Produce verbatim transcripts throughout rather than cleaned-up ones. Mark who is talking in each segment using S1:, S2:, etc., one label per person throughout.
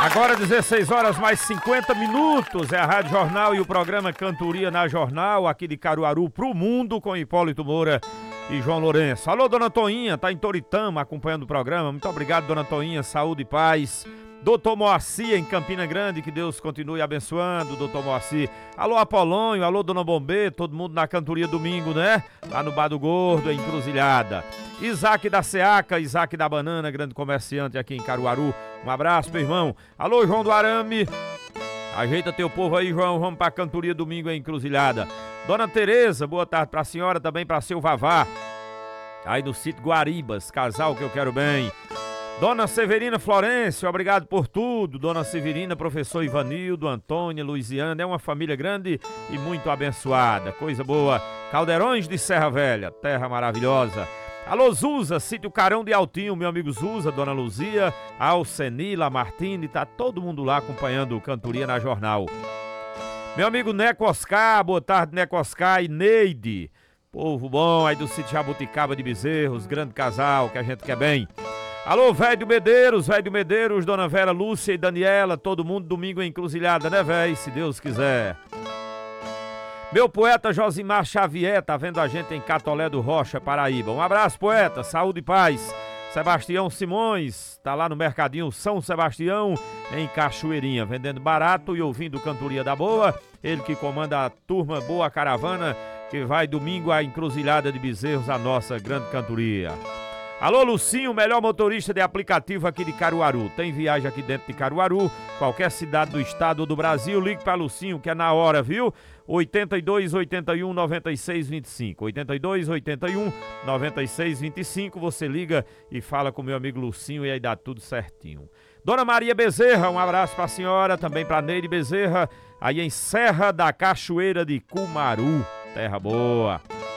S1: Agora dezesseis horas mais cinquenta minutos, é a Rádio Jornal e o programa Cantoria na Jornal, aqui de Caruaru pro mundo, com Hipólito Moura e João Lourenço. Alô, dona Toinha, tá em Toritama acompanhando o programa. Muito obrigado, dona Toinha, saúde e paz. Doutor Moacir em Campina Grande, que Deus continue abençoando, doutor Moacir. Alô, Apolônio, alô, dona Bombê, todo mundo na cantoria domingo, né? Lá no Bar do Gordo, em Encruzilhada. Isaac da Seaca, Isaac da Banana, grande comerciante aqui em Caruaru. Um abraço, meu irmão. Alô, João do Arame. Ajeita teu povo aí, João, vamos pra cantoria domingo em Encruzilhada. Dona Tereza, boa tarde pra senhora, também pra seu Vavá. Aí no sítio Guaribas, casal que eu quero bem. Dona Severina Florencio, obrigado por tudo. Dona Severina, professor Ivanildo, Antônia, Luiziana, é uma família grande e muito abençoada. Coisa boa. Caldeirões de Serra Velha, terra maravilhosa. Alô, Zuza, sítio Carão de Altinho, meu amigo Zuza, Dona Luzia, Alcenila, Martini, tá todo mundo lá acompanhando o Cantoria na Jornal. Meu amigo Neco Oscar, boa tarde, Neco Oscar e Neide. Povo bom aí do sítio Jabuticaba de Bezerros, grande casal que a gente quer bem. Alô, velho Medeiros, velho Medeiros, Dona Vera Lúcia e Daniela, todo mundo domingo em Encruzilhada, né, velho? Se Deus quiser. Meu poeta Josimar Xavier, tá vendo a gente em Catolé do Rocha, Paraíba. Um abraço, poeta, saúde e paz. Sebastião Simões, tá lá no Mercadinho São Sebastião, em Cachoeirinha, vendendo barato e ouvindo Cantoria da Boa. Ele que comanda a turma Boa Caravana, que vai domingo à Encruzilhada de Bezerros, a nossa grande cantoria. Alô, Lucinho, melhor motorista de aplicativo aqui de Caruaru. Tem viagem aqui dentro de Caruaru, qualquer cidade do estado ou do Brasil, ligue para Lucinho, que é na hora, viu? oitenta e dois, oitenta e um, noventa e seis, vinte e cinco. oitenta e dois, oitenta e um, noventa e seis, vinte e cinco. Você liga e fala com meu amigo Lucinho e aí dá tudo certinho. Dona Maria Bezerra, um abraço para a senhora, também para Neide Bezerra, aí em Serra da Cachoeira de Cumaru. Terra boa.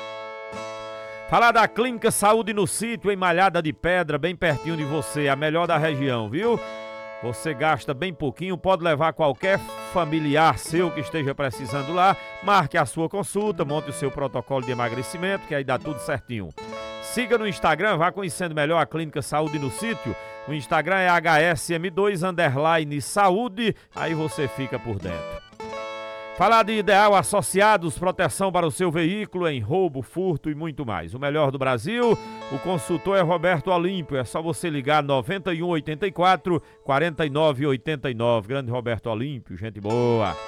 S1: Falar da Clínica Saúde no Sítio, em Malhada de Pedra, bem pertinho de você, a melhor da região, viu? Você gasta bem pouquinho, pode levar qualquer familiar seu que esteja precisando lá, marque a sua consulta, monte o seu protocolo de emagrecimento, que aí dá tudo certinho. Siga no Instagram, vá conhecendo melhor a Clínica Saúde no Sítio. O Instagram é H S M dois underline saúde, aí você fica por dentro. Falar de Ideal Associados, proteção para o seu veículo em roubo, furto e muito mais. O melhor do Brasil, o consultor é Roberto Olímpio, é só você ligar noventa e um, oitenta e quatro, quarenta e nove, oitenta e nove. Grande Roberto Olímpio, gente boa.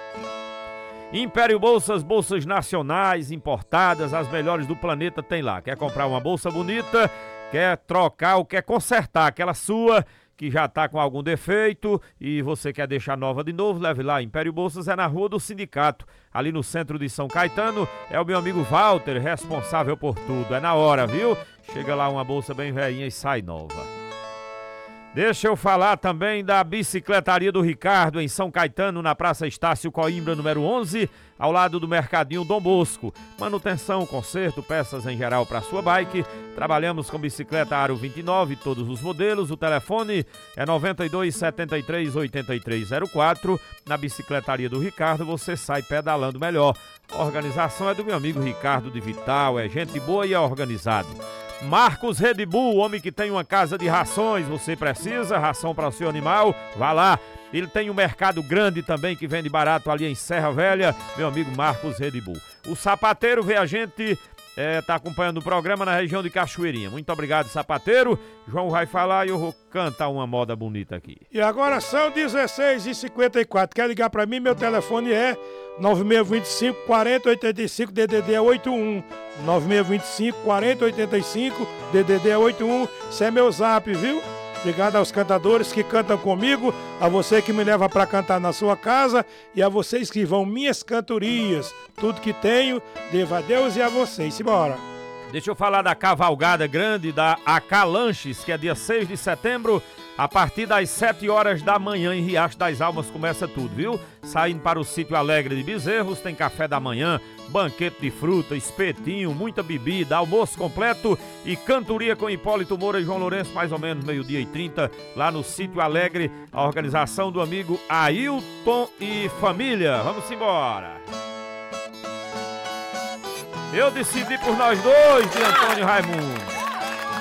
S1: Império Bolsas, bolsas nacionais, importadas, as melhores do planeta tem lá. Quer comprar uma bolsa bonita, quer trocar ou quer consertar aquela sua que já está com algum defeito e você quer deixar nova de novo, leve lá. Império Bolsas é na Rua do Sindicato, ali no centro de São Caetano. É o meu amigo Walter, responsável por tudo. É na hora, viu? Chega lá uma bolsa bem velhinha e sai nova. Deixa eu falar também da Bicicletaria do Ricardo, em São Caetano, na Praça Estácio Coimbra, número onze, ao lado do Mercadinho Dom Bosco. Manutenção, conserto, peças em geral para sua bike. Trabalhamos com bicicleta Aro vinte e nove, todos os modelos. O telefone é noventa e dois, setenta e três, oitenta e três zero quatro. Na Bicicletaria do Ricardo você sai pedalando melhor. A organização é do meu amigo Ricardo de Vital, é gente boa e é organizado. Marcos Red Bull, homem que tem uma casa de rações, você precisa, ração para o seu animal, vá lá. Ele tem um mercado grande também que vende barato ali em Serra Velha, meu amigo Marcos Red Bull. O Sapateiro vê a gente, é, tá acompanhando o programa na região de Cachoeirinha. Muito obrigado, Sapateiro. João vai falar e eu vou cantar uma moda bonita aqui.
S2: E agora são dezesseis e cinquenta e quatro. Quer ligar para mim? Meu telefone é nove seis dois cinco, quarenta, oitenta e cinco, D D D é oitenta e um. nove seis dois cinco, quarenta, oitenta e cinco, D D D é oitenta e um. Esse é meu zap, viu? Obrigado aos cantadores que cantam comigo, a você que me leva para cantar na sua casa e a vocês que vão minhas cantorias. Tudo que tenho, devo a Deus e a vocês. Simbora!
S1: Deixa eu falar da cavalgada grande da Acalanches, que é dia seis de setembro, a partir das sete horas da manhã, em Riacho das Almas começa tudo, viu? Saindo para o sítio Alegre de Bezerros, tem café da manhã, banquete de fruta, espetinho, muita bebida, almoço completo e cantoria com Hipólito Moura e João Lourenço, mais ou menos meio-dia e trinta, lá no sítio Alegre, a organização do amigo Ailton e família. Vamos embora! Eu decidi por nós dois, de Antônio Raimundo.